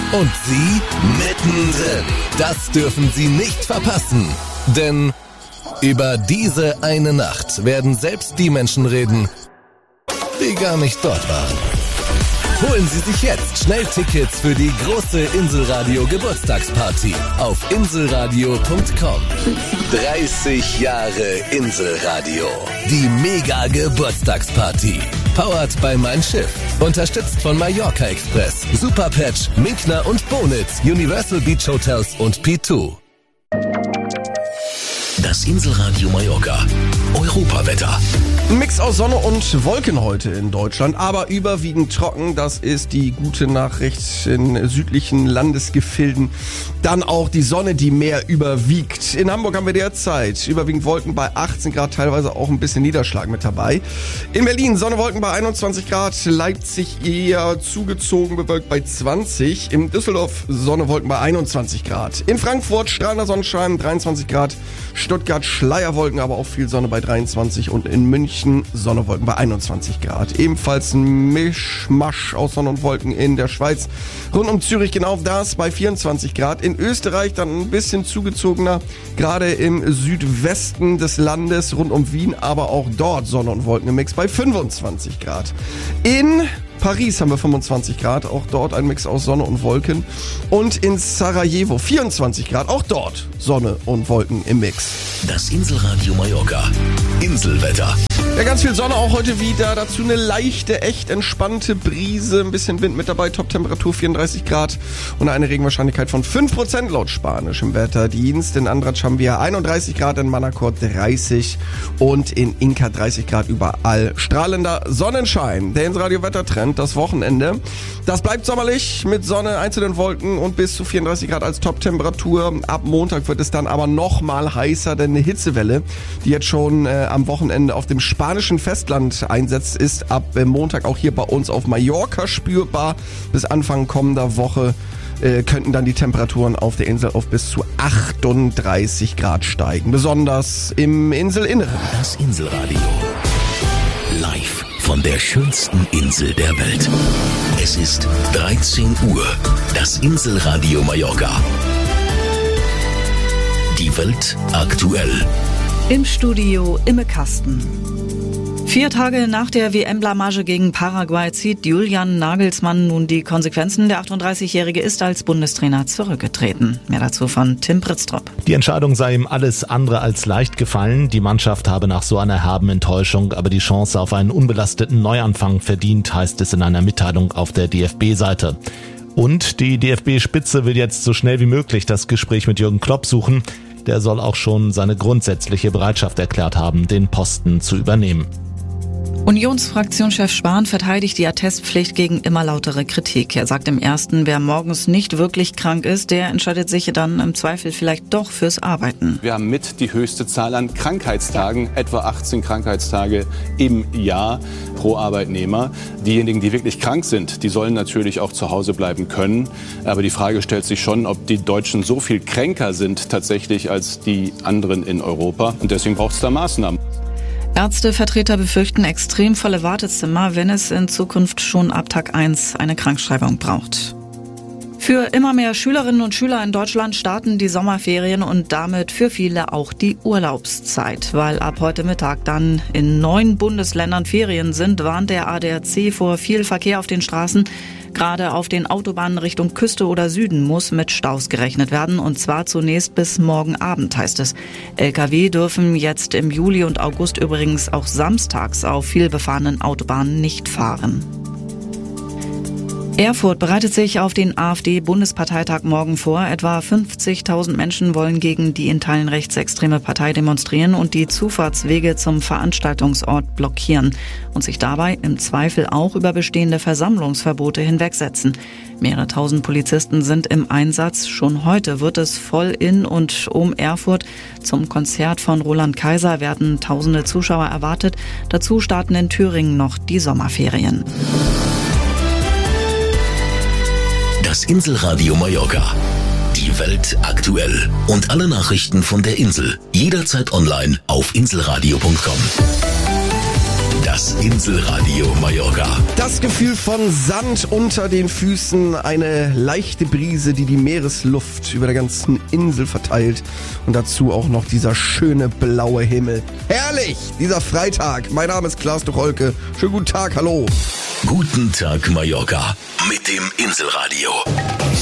Und Sie mittendrin. Das dürfen Sie nicht verpassen. Denn über diese eine Nacht werden selbst die Menschen reden, die gar nicht dort waren. Holen Sie sich jetzt schnell Tickets für die große Inselradio Geburtstagsparty auf inselradio.com. 30 Jahre Inselradio. Die Mega Geburtstagsparty. Powered by Mein Schiff. Unterstützt von Mallorca Express, Superpatch, Minkner und Bonitz, Universal Beach Hotels und P2. Das Inselradio Mallorca. Europawetter. Ein Mix aus Sonne und Wolken heute in Deutschland, aber überwiegend trocken. Das ist die gute Nachricht in südlichen Landesgefilden. Dann auch die Sonne, die mehr überwiegt. In Hamburg haben wir derzeit überwiegend Wolken bei 18 Grad, teilweise auch ein bisschen Niederschlag mit dabei. In Berlin Sonne, Wolken bei 21 Grad, Leipzig eher zugezogen, bewölkt bei 20. In Düsseldorf Sonne, Wolken bei 21 Grad. In Frankfurt strahlender Sonnenschein, 23 Grad. Stuttgart Schleierwolken, aber auch viel Sonne bei 23 und in München Sonnewolken bei 21 Grad. Ebenfalls ein Mischmasch aus Sonne und Wolken in der Schweiz. Rund um Zürich genau das bei 24 Grad. In Österreich dann ein bisschen zugezogener, gerade im Südwesten des Landes, rund um Wien, aber auch dort Sonne und Wolken im Mix bei 25 Grad. In Paris haben wir 25 Grad, auch dort ein Mix aus Sonne und Wolken. Und in Sarajevo 24 Grad, auch dort Sonne und Wolken im Mix. Das Inselradio Mallorca. Inselwetter. Ja, ganz viel Sonne auch heute wieder. Dazu eine leichte, echt entspannte Brise. Ein bisschen Wind mit dabei. Toptemperatur 34 Grad. Und eine Regenwahrscheinlichkeit von 5% laut spanischem Wetterdienst. In Andratsch haben wir 31 Grad, in Manacor 30 und in Inka 30 Grad überall. Strahlender Sonnenschein. Der Inselradio Wettertrend. Das Wochenende. Das bleibt sommerlich mit Sonne, einzelnen Wolken und bis zu 34 Grad als Toptemperatur. Ab Montag wird es dann aber nochmal heißer, denn eine Hitzewelle, die jetzt schon am Wochenende auf dem spanischen Festland einsetzt, ist ab Montag auch hier bei uns auf Mallorca spürbar. Bis Anfang kommender Woche könnten dann die Temperaturen auf der Insel auf bis zu 38 Grad steigen. Besonders im Inselinneren. Das Inselradio. Live von der schönsten Insel der Welt. Es ist 13 Uhr. Das Inselradio Mallorca. Die Welt aktuell. Im Studio Imme Kasten. 4 Tage nach der WM-Blamage gegen Paraguay zieht Julian Nagelsmann nun die Konsequenzen. Der 38-Jährige ist als Bundestrainer zurückgetreten. Mehr dazu von Tim Pritztrup. Die Entscheidung sei ihm alles andere als leicht gefallen. Die Mannschaft habe nach so einer herben Enttäuschung aber die Chance auf einen unbelasteten Neuanfang verdient, heißt es in einer Mitteilung auf der DFB-Seite. Und die DFB-Spitze will jetzt so schnell wie möglich das Gespräch mit Jürgen Klopp suchen. Der soll auch schon seine grundsätzliche Bereitschaft erklärt haben, den Posten zu übernehmen. Unionsfraktionschef Spahn verteidigt die Attestpflicht gegen immer lautere Kritik. Er sagt im Ersten, wer morgens nicht wirklich krank ist, der entscheidet sich dann im Zweifel vielleicht doch fürs Arbeiten. Wir haben mit die höchste Zahl an Krankheitstagen, etwa 18 Krankheitstage im Jahr pro Arbeitnehmer. Diejenigen, die wirklich krank sind, die sollen natürlich auch zu Hause bleiben können. Aber die Frage stellt sich schon, ob die Deutschen so viel kränker sind tatsächlich als die anderen in Europa. Und deswegen braucht es da Maßnahmen. Ärztevertreter befürchten extrem volle Wartezimmer, wenn es in Zukunft schon ab Tag 1 eine Krankschreibung braucht. Für immer mehr Schülerinnen und Schüler in Deutschland starten die Sommerferien und damit für viele auch die Urlaubszeit. Weil ab heute Mittag dann in 9 Bundesländern Ferien sind, warnt der ADAC vor viel Verkehr auf den Straßen. Gerade auf den Autobahnen Richtung Küste oder Süden muss mit Staus gerechnet werden, und zwar zunächst bis morgen Abend, heißt es. Lkw dürfen jetzt im Juli und August übrigens auch samstags auf vielbefahrenen Autobahnen nicht fahren. Erfurt bereitet sich auf den AfD-Bundesparteitag morgen vor. Etwa 50.000 Menschen wollen gegen die in Teilen rechtsextreme Partei demonstrieren und die Zufahrtswege zum Veranstaltungsort blockieren und sich dabei im Zweifel auch über bestehende Versammlungsverbote hinwegsetzen. Mehrere tausend Polizisten sind im Einsatz. Schon heute wird es voll in und um Erfurt. Zum Konzert von Roland Kaiser werden tausende Zuschauer erwartet. Dazu starten in Thüringen noch die Sommerferien. Das Inselradio Mallorca. Die Welt aktuell. Und alle Nachrichten von der Insel. Jederzeit online auf inselradio.com. Das Inselradio Mallorca. Das Gefühl von Sand unter den Füßen, eine leichte Brise, die die Meeresluft über der ganzen Insel verteilt und dazu auch noch dieser schöne blaue Himmel. Herrlich, dieser Freitag. Mein Name ist Klaas Tucholke. Schönen guten Tag, hallo. Guten Tag Mallorca mit dem Inselradio.